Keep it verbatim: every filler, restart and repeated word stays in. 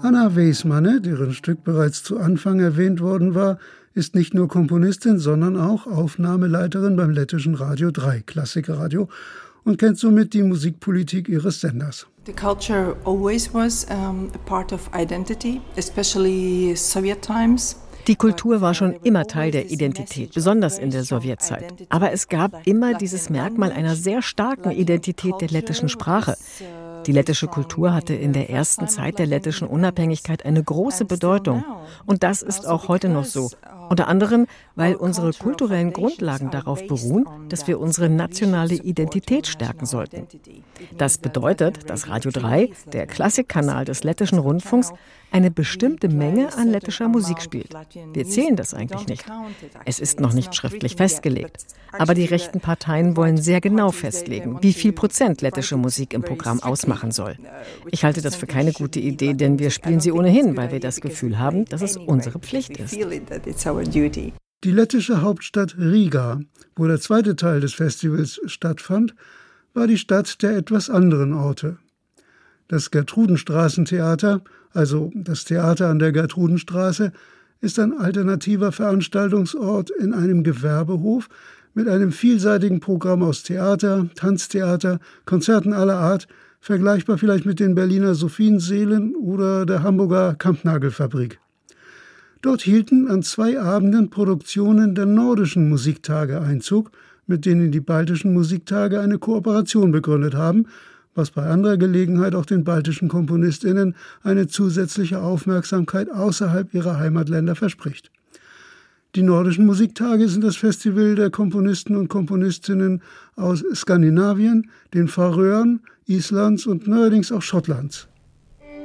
Anna Weismanne, deren Stück bereits zu Anfang erwähnt worden war, ist nicht nur Komponistin, sondern auch Aufnahmeleiterin beim lettischen Radio drei, Klassikradio, und kennt somit die Musikpolitik ihres Senders. The culture always was um, a part of identity, especially Soviet times. Die Kultur war schon immer Teil der Identität, besonders in der Sowjetzeit. Aber es gab immer dieses Merkmal einer sehr starken Identität der lettischen Sprache. Die lettische Kultur hatte in der ersten Zeit der lettischen Unabhängigkeit eine große Bedeutung. Und das ist auch heute noch so. Unter anderem, weil unsere kulturellen Grundlagen darauf beruhen, dass wir unsere nationale Identität stärken sollten. Das bedeutet, dass Radio drei, der Klassikkanal des lettischen Rundfunks, eine bestimmte Menge an lettischer Musik spielt. Wir zählen das eigentlich nicht. Es ist noch nicht schriftlich festgelegt. Aber die rechten Parteien wollen sehr genau festlegen, wie viel Prozent lettische Musik im Programm ausmachen soll. Ich halte das für keine gute Idee, denn wir spielen sie ohnehin, weil wir das Gefühl haben, dass es unsere Pflicht ist. Die lettische Hauptstadt Riga, wo der zweite Teil des Festivals stattfand, war die Stadt der etwas anderen Orte. Das Gertrudenstraßentheater, also das Theater an der Gertrudenstraße, ist ein alternativer Veranstaltungsort in einem Gewerbehof mit einem vielseitigen Programm aus Theater, Tanztheater, Konzerten aller Art, vergleichbar vielleicht mit den Berliner Sophienseelen oder der Hamburger Kampnagelfabrik. Dort hielten an zwei Abenden Produktionen der nordischen Musiktage Einzug, mit denen die baltischen Musiktage eine Kooperation begründet haben, was bei anderer Gelegenheit auch den baltischen KomponistInnen eine zusätzliche Aufmerksamkeit außerhalb ihrer Heimatländer verspricht. Die nordischen Musiktage sind das Festival der Komponisten und Komponistinnen aus Skandinavien, den Färöern, Islands und neuerdings auch Schottlands.